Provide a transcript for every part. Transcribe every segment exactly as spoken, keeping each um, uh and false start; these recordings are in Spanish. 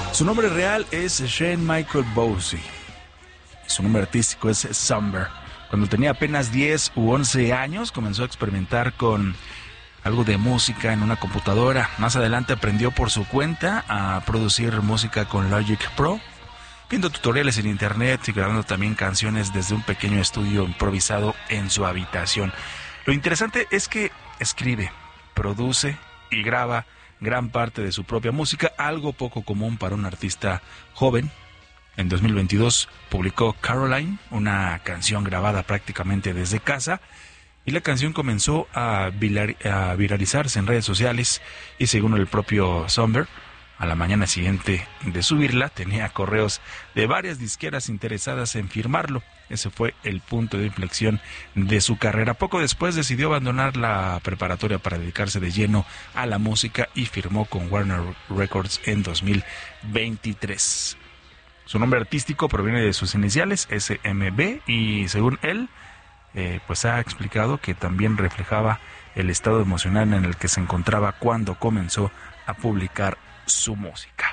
Su nombre real es Shane Michael Bowie. Su nombre artístico es Somber. Cuando tenía apenas diez u once años, comenzó a experimentar con algo de música en una computadora. Más adelante aprendió por su cuenta a producir música con Logic Pro, viendo tutoriales en internet y grabando también canciones desde un pequeño estudio improvisado en su habitación. Lo interesante es que escribe, produce y graba gran parte de su propia música, algo poco común para un artista joven. En dos mil veintidós publicó Caroline, una canción grabada prácticamente desde casa, y la canción comenzó a, vilar, a viralizarse en redes sociales, y según el propio Somber, a la mañana siguiente de subirla tenía correos de varias disqueras interesadas en firmarlo. Ese fue el punto de inflexión de su carrera. Poco después decidió abandonar la preparatoria para dedicarse de lleno a la música y firmó con Warner Records en dos mil veintitrés. Su nombre artístico proviene de sus iniciales, S M B, y según él, eh, pues ha explicado que también reflejaba el estado emocional en el que se encontraba cuando comenzó a publicar su música.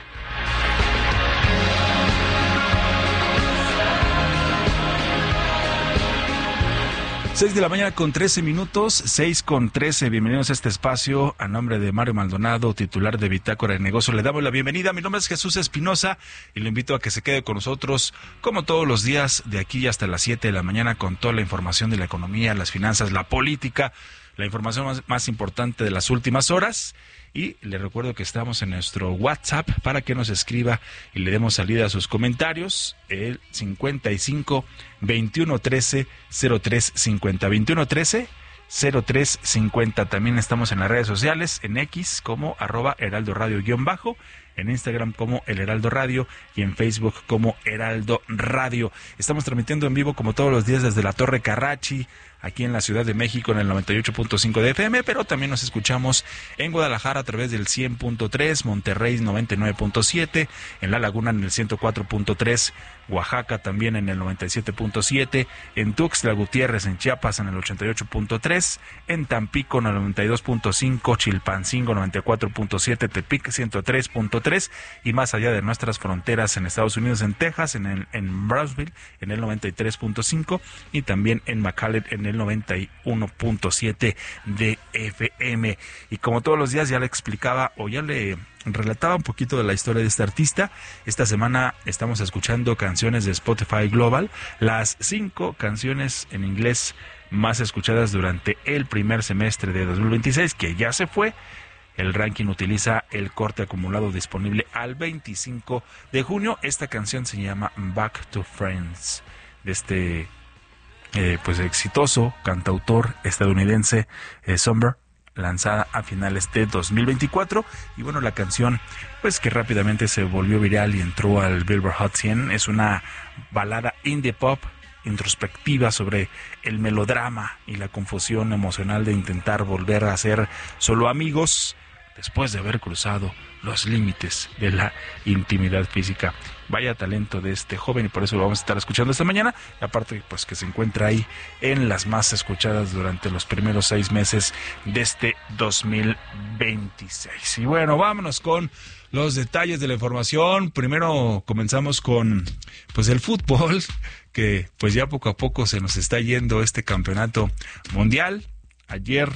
seis de la mañana con trece minutos, seis con trece. Bienvenidos a este espacio. A nombre de Mario Maldonado, titular de Bitácora de Negocios, le damos la bienvenida. Mi nombre es Jesús Espinosa y lo invito a que se quede con nosotros como todos los días de aquí hasta las siete de la mañana con toda la información de la economía, las finanzas, la política, la información más, más importante de las últimas horas. Y le recuerdo que estamos en nuestro WhatsApp para que nos escriba y le demos salida a sus comentarios. El cincuenta y cinco, veintiuno trece, cero tres cincuenta. veintiuno trece, cero tres cincuenta. También estamos en las redes sociales, en X como arroba Heraldo Radio guión bajo, en Instagram como El Heraldo Radio y en Facebook como Heraldo Radio. Estamos transmitiendo en vivo como todos los días desde la Torre Carrachi, aquí en la Ciudad de México en el noventa y ocho punto cinco de F M, pero también nos escuchamos en Guadalajara a través del cien punto tres, Monterrey noventa y nueve punto siete, en La Laguna en el ciento cuatro punto tres, Oaxaca también en el noventa y siete punto siete, en Tuxtla Gutiérrez en Chiapas en el ochenta y ocho punto tres, en Tampico en el noventa y dos punto cinco, Chilpancingo noventa y cuatro punto siete, Tepic ciento tres punto tres y más allá de nuestras fronteras en Estados Unidos, en Texas, en el, en Brownsville en el noventa y tres punto cinco y también en McAllen en el noventa y uno punto siete de F M. Y como todos los días ya le explicaba o ya le relataba un poquito de la historia de este artista. Esta semana estamos escuchando canciones de Spotify Global, las cinco canciones en inglés más escuchadas durante el primer semestre de dos mil veintiséis, que ya se fue. El ranking utiliza el corte acumulado disponible al veinticinco de junio. Esta canción se llama Back to Friends, de este eh, pues exitoso cantautor estadounidense eh, Somber, lanzada a finales de dos mil veinticuatro. Y bueno, la canción pues que rápidamente se volvió viral y entró al Billboard Hot cien. Es una balada indie pop introspectiva sobre el melodrama y la confusión emocional de intentar volver a ser solo amigos después de haber cruzado los límites de la intimidad física. Vaya talento de este joven y por eso lo vamos a estar escuchando esta mañana. Y aparte, pues que se encuentra ahí en las más escuchadas durante los primeros seis meses de este dos mil veintiséis. Y bueno, vámonos con los detalles de la información. Primero comenzamos con pues el fútbol, que pues ya poco a poco se nos está yendo este campeonato mundial. Ayer,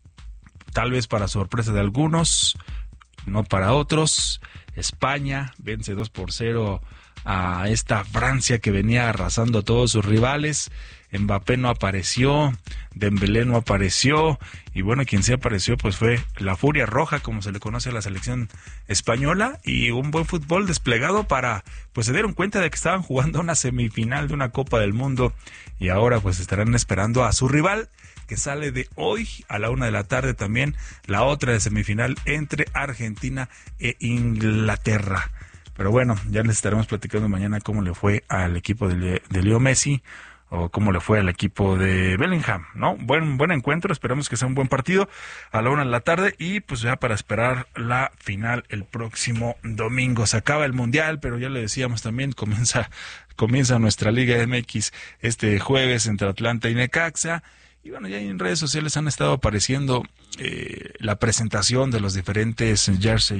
tal vez para sorpresa de algunos, no para otros, España vence dos por cero a esta Francia que venía arrasando a todos sus rivales. Mbappé no apareció, Dembélé no apareció, y bueno, quien sí apareció pues fue la Furia Roja, como se le conoce a la selección española, y un buen fútbol desplegado para, pues se dieron cuenta de que estaban jugando una semifinal de una Copa del Mundo, y ahora pues estarán esperando a su rival, que sale de hoy a la una de la tarde también, la otra de semifinal entre Argentina e Inglaterra. Pero bueno, ya les estaremos platicando mañana cómo le fue al equipo de, de Leo Messi, o cómo le fue al equipo de Bellingham, ¿no? Buen, buen encuentro, esperamos que sea un buen partido a la una de la tarde y pues ya para esperar la final el próximo domingo. Se acaba el Mundial, pero ya le decíamos también, comienza, comienza nuestra Liga M X este jueves entre Atlanta y Necaxa. Y bueno, ya en redes sociales han estado apareciendo eh, la presentación de los diferentes jerseys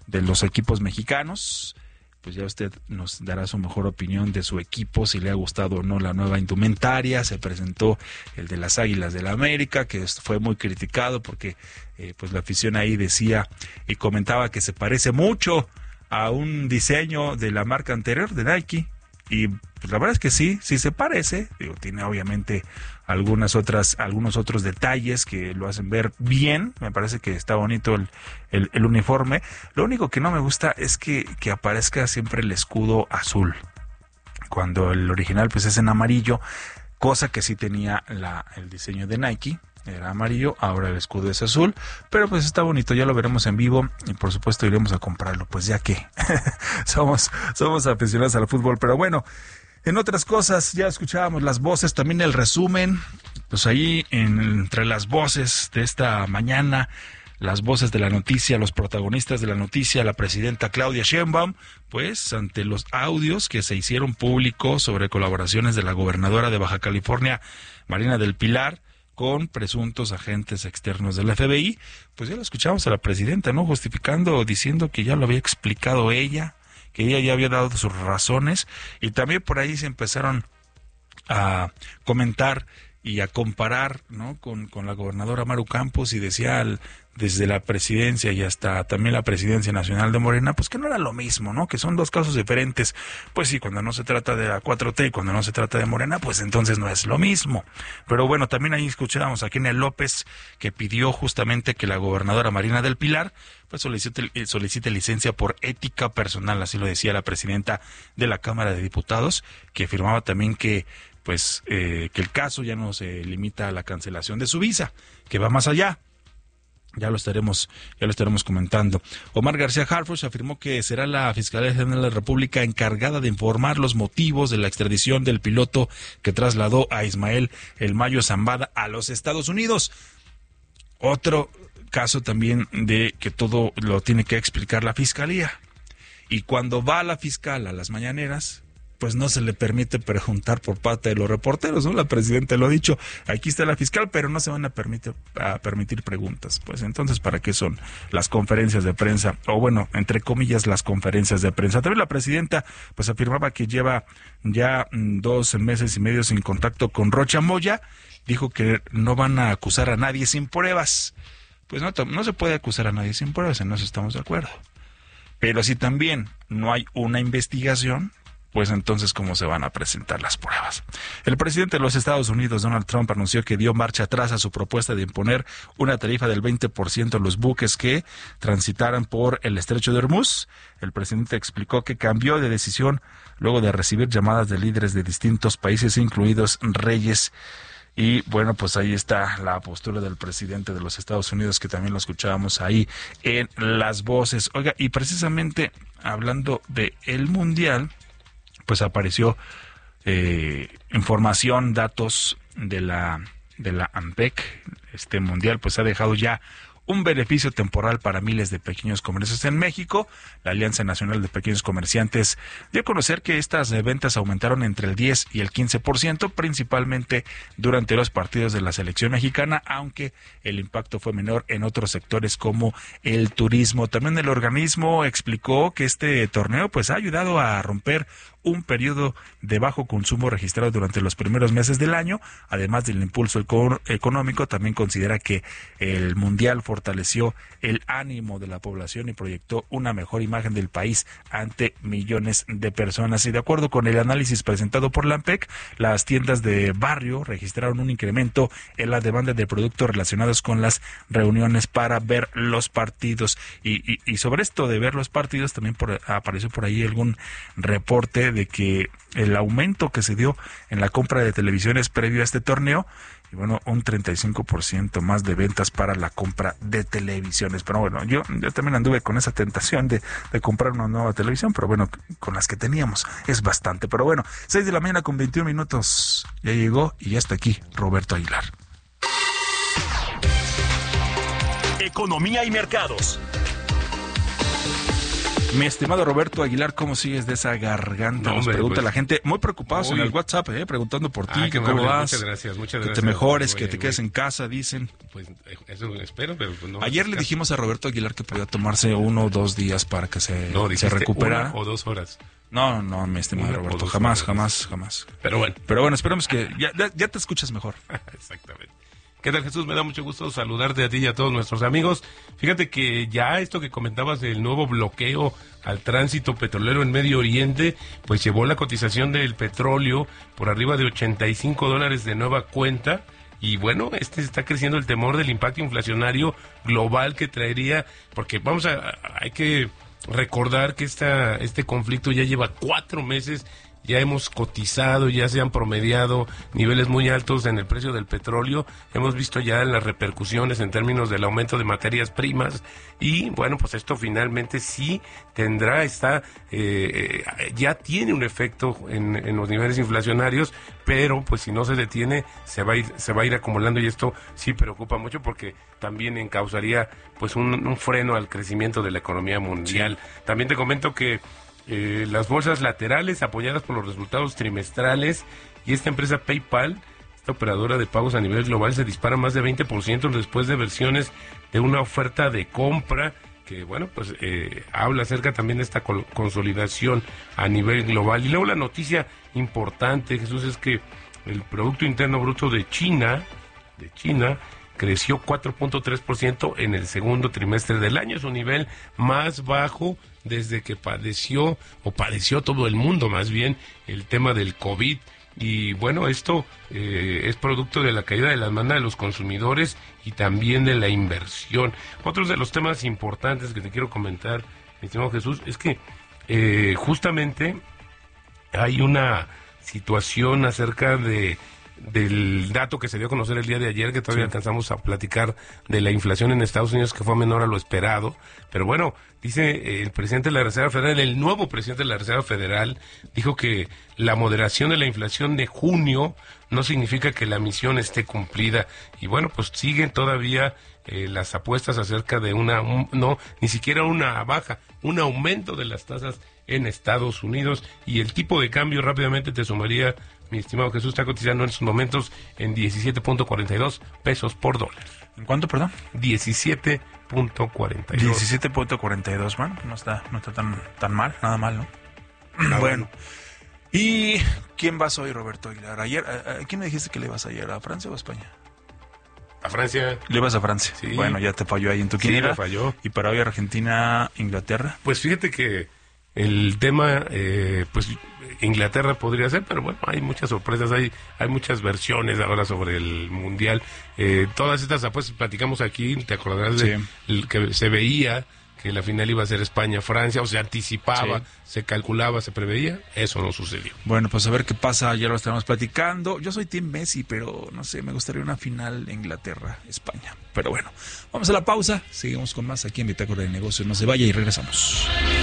de los equipos mexicanos. Pues ya usted nos dará su mejor opinión de su equipo, si le ha gustado o no la nueva indumentaria. Se presentó el de las Águilas del la América, que fue muy criticado porque eh, pues la afición ahí decía y comentaba que se parece mucho a un diseño de la marca anterior de Nike. Y pues la verdad es que sí, sí se parece. Digo, tiene obviamente algunas otras, algunos otros detalles que lo hacen ver bien. Me parece que está bonito el, el, el uniforme. Lo único que no me gusta es que, que aparezca siempre el escudo azul, cuando el original pues es en amarillo, cosa que sí tenía la, el diseño de Nike. Era amarillo, ahora el escudo es azul, pero pues está bonito, ya lo veremos en vivo y por supuesto iremos a comprarlo, pues ya que somos, somos aficionados al fútbol. Pero bueno, en otras cosas ya escuchábamos las voces, también el resumen, pues ahí en, entre las voces de esta mañana, las voces de la noticia, los protagonistas de la noticia, la presidenta Claudia Sheinbaum, pues ante los audios que se hicieron públicos sobre colaboraciones de la gobernadora de Baja California, Marina del Pilar, con presuntos agentes externos del F B I, pues ya lo escuchamos a la presidenta, ¿no? Justificando, diciendo que ya lo había explicado ella, que ella ya había dado sus razones, y también por ahí se empezaron a comentar y a comparar, ¿no? Con, con la gobernadora Maru Campos, y decía al, desde la presidencia y hasta también la presidencia nacional de Morena, pues que no era lo mismo, ¿no? Que son dos casos diferentes. Pues sí, cuando no se trata de la cuatro T y cuando no se trata de Morena, pues entonces no es lo mismo. Pero bueno, también ahí escuchábamos a Kenia López, que pidió justamente que la gobernadora Marina del Pilar pues solicite, solicite licencia por ética personal, así lo decía la presidenta de la Cámara de Diputados, que afirmaba también que pues eh, que el caso ya no se limita a la cancelación de su visa, que va más allá. Ya lo estaremos, ya lo estaremos comentando. Omar García Harfuch afirmó que será la Fiscalía General de la República encargada de informar los motivos de la extradición del piloto que trasladó a Ismael El Mayo Zambada a los Estados Unidos. Otro caso también de que todo lo tiene que explicar la Fiscalía. Y cuando va la fiscal a las mañaneras, pues no se le permite preguntar por parte de los reporteros, ¿no? La presidenta lo ha dicho, aquí está la fiscal, pero no se van a permitir, a permitir preguntas. Pues entonces, ¿para qué son las conferencias de prensa? O bueno, entre comillas, las conferencias de prensa. También la presidenta, pues afirmaba que lleva ya dos meses y medio sin contacto con Rocha Moya. Dijo que no van a acusar a nadie sin pruebas. Pues no, no se puede acusar a nadie sin pruebas, en eso estamos de acuerdo. Pero si también no hay una investigación, pues entonces, ¿cómo se van a presentar las pruebas? El presidente de los Estados Unidos, Donald Trump, anunció que dio marcha atrás a su propuesta de imponer una tarifa del veinte por ciento a los buques que transitaran por el estrecho de Hormuz. El presidente explicó que cambió de decisión luego de recibir llamadas de líderes de distintos países, incluidos reyes. Y bueno, pues ahí está la postura del presidente de los Estados Unidos, que también lo escuchábamos ahí en las voces. Oiga, y precisamente hablando de el Mundial, pues apareció eh, información, datos de la de la ANPEC. Este mundial pues ha dejado ya un beneficio temporal para miles de pequeños comercios en México. La Alianza Nacional de Pequeños Comerciantes dio a conocer que estas ventas aumentaron entre el diez y el quince por ciento, principalmente durante los partidos de la selección mexicana, aunque el impacto fue menor en otros sectores como el turismo. También el organismo explicó que este torneo pues ha ayudado a romper un periodo de bajo consumo registrado durante los primeros meses del año. Además del impulso económico, también considera que el Mundial fortaleció el ánimo de la población y proyectó una mejor imagen del país ante millones de personas. Y de acuerdo con el análisis presentado por la ANPEC, las tiendas de barrio registraron un incremento en la demanda de productos relacionados con las reuniones para ver los partidos. Y, y, y sobre esto de ver los partidos, también por, apareció por ahí algún reporte de que el aumento que se dio en la compra de televisiones previo a este torneo, y bueno, un treinta y cinco por ciento más de ventas para la compra de televisiones. Pero bueno, yo, yo también anduve con esa tentación de, de comprar una nueva televisión, pero bueno, con las que teníamos es bastante. Pero bueno, seis de la mañana con veintiún minutos, ya llegó y ya está aquí Roberto Aguilar. Economía y mercados. Mi estimado Roberto Aguilar, ¿cómo sigues de esa garganta? No, Nos hombre, pregunta pues, la gente, muy preocupados muy... en el WhatsApp, eh, preguntando por ti, ah, que cómo vas, muchas gracias, muchas que gracias, te mejores, güey, que te quedes en casa, dicen. Pues eso espero, pero pues no. Ayer le dijimos a Roberto Aguilar que podía tomarse uno o dos días para que se, no, se recuperara. Una o dos horas. No, no, mi estimado Una Roberto, jamás, horas. jamás, jamás. Pero bueno. Pero bueno, esperemos que ya, ya, ya te escuches mejor. Exactamente. ¿Qué tal, Jesús? Me da mucho gusto saludarte a ti y a todos nuestros amigos. Fíjate que ya esto que comentabas del nuevo bloqueo al tránsito petrolero en Medio Oriente, pues llevó la cotización del petróleo por arriba de ochenta y cinco dólares de nueva cuenta. Y bueno, este está creciendo el temor del impacto inflacionario global que traería, porque vamos a, hay que recordar que esta, este conflicto ya lleva cuatro meses. Ya hemos cotizado, ya se han promediado niveles muy altos en el precio del petróleo. Hemos visto ya las repercusiones en términos del aumento de materias primas. Y bueno, pues esto finalmente sí tendrá, está, eh, ya tiene un efecto en, en los niveles inflacionarios, pero pues si no se detiene, se va a ir, se va a ir acumulando, y esto sí preocupa mucho porque también encausaría pues un, un freno al crecimiento de la economía mundial. Sí. También te comento que Eh, las bolsas laterales apoyadas por los resultados trimestrales, y esta empresa PayPal, esta operadora de pagos a nivel global, se dispara más de veinte por ciento después de versiones de una oferta de compra que, bueno, pues eh, habla acerca también de esta col- consolidación a nivel global. Y luego la noticia importante, Jesús, es que el Producto Interno Bruto de China, de China, creció cuatro punto tres por ciento en el segundo trimestre del año. Es un nivel más bajo desde que padeció, o padeció todo el mundo más bien, el tema del COVID. Y bueno, esto eh, es producto de la caída de la demanda de los consumidores y también de la inversión. Otros de los temas importantes que te quiero comentar, mi estimado Jesús, es que eh, justamente hay una situación acerca de del dato que se dio a conocer el día de ayer, que todavía sí alcanzamos a platicar, de la inflación en Estados Unidos, que fue menor a lo esperado. Pero bueno, dice el presidente de la Reserva Federal, el nuevo presidente de la Reserva Federal, dijo que la moderación de la inflación de junio no significa que la misión esté cumplida. Y bueno, pues siguen todavía eh, las apuestas acerca de una, un, no, ni siquiera una baja, un aumento de las tasas en Estados Unidos. Y el tipo de cambio, rápidamente te sumaría, mi estimado Jesús, está cotizando en estos momentos en diecisiete punto cuarenta y dos pesos por dólar. ¿En cuánto, perdón? diecisiete punto cuarenta y dos. diecisiete punto cuarenta y dos, bueno, no está, no está tan, tan mal, nada mal, ¿no? Ah, bueno. ¿Y quién vas hoy, Roberto Aguilar? Ayer, ¿a, a quién me dijiste que le ibas ayer? ¿A Francia o a España? A Francia. Le ibas a Francia. Sí. Bueno, ya te falló ahí en tu quiniela. Sí, me falló. ¿Y para hoy Argentina, Inglaterra? Pues fíjate que el tema, eh, pues Inglaterra podría ser, pero bueno, hay muchas sorpresas, hay hay muchas versiones ahora sobre el Mundial. Eh, todas estas apuestas platicamos aquí, te acordarás de sí. el, que se veía que la final iba a ser España-Francia, o se anticipaba, sí. se calculaba, se preveía, eso no sucedió. Bueno, pues a ver qué pasa, ya lo estamos platicando. Yo soy Team Messi, pero no sé, me gustaría una final Inglaterra-España. Pero bueno, vamos a la pausa, seguimos con más aquí en Bitácora de Negocios, no se vaya y regresamos.